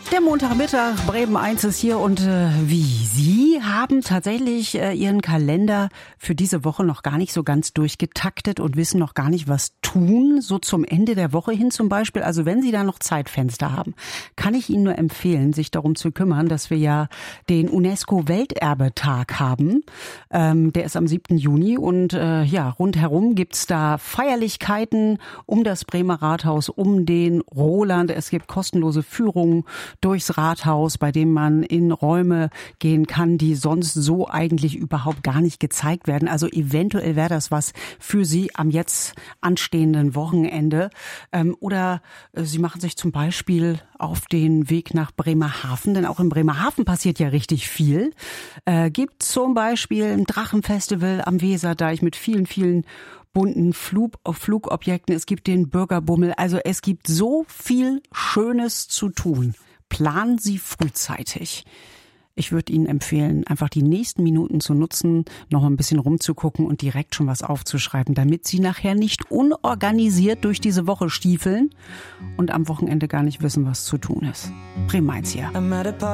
Der Montagmittag, Bremen 1 ist hier und wie Sie haben tatsächlich Ihren Kalender für diese Woche noch gar nicht so ganz durchgetaktet und wissen noch gar nicht, was tun, so zum Ende der Woche hin zum Beispiel. Also wenn Sie da noch Zeitfenster haben, kann ich Ihnen nur empfehlen, sich darum zu kümmern, dass wir ja den UNESCO-Welterbetag haben. Der ist am 7. Juni und rundherum gibt's da Feierlichkeiten um das Bremer Rathaus, um den Roland. Es gibt kostenlose Führungen durchs Rathaus, bei dem man in Räume gehen kann, die sonst so eigentlich überhaupt gar nicht gezeigt werden. Also eventuell wäre das was für Sie am jetzt anstehenden Wochenende. Oder Sie machen sich zum Beispiel auf den Weg nach Bremerhaven, denn auch in Bremerhaven passiert ja richtig viel. Gibt zum Beispiel ein Drachenfestival am Weserdeich mit vielen, vielen bunten Flugobjekten. Es gibt den Bürgerbummel. Also es gibt so viel Schönes zu tun. Planen Sie frühzeitig. Ich würde Ihnen empfehlen, einfach die nächsten Minuten zu nutzen, noch ein bisschen rumzugucken und direkt schon was aufzuschreiben, damit Sie nachher nicht unorganisiert durch diese Woche stiefeln und am Wochenende gar nicht wissen, was zu tun ist. Bremen 1 hier.